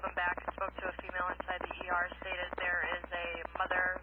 back, spoke to a female inside the ER, stated there is a mother